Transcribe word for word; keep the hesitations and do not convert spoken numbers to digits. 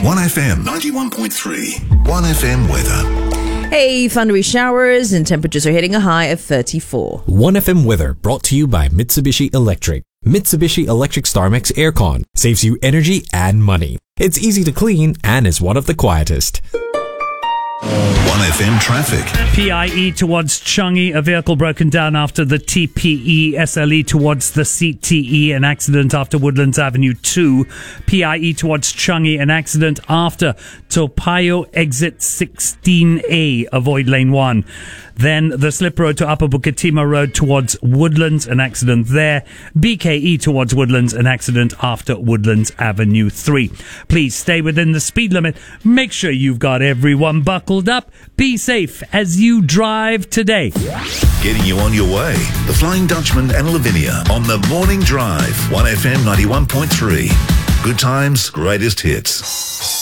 one F M ninety-one point three. one F M weather. Hey, thundery showers and temperatures are hitting a high of thirty-four. one F M weather brought to you by Mitsubishi Electric. Mitsubishi Electric StarMix Aircon saves you energy and money. It's easy to clean and is one of the quietest. one F M traffic. P I E towards Changi, a vehicle broken down after the T P E. S L E towards the C T E, an accident after Woodlands Avenue two. P I E towards Changi, an accident after Topayo exit sixteen A, avoid lane one. Then the slip road to Upper Bukit Road towards Woodlands, an accident there. B K E towards Woodlands, an accident after Woodlands Avenue three. Please stay within the speed limit. Make sure you've got everyone buckled up. Be safe as you drive today. Getting you on your way. The Flying Dutchman and Lavinia on the Morning Drive. one F M ninety-one point three. Good times, greatest hits.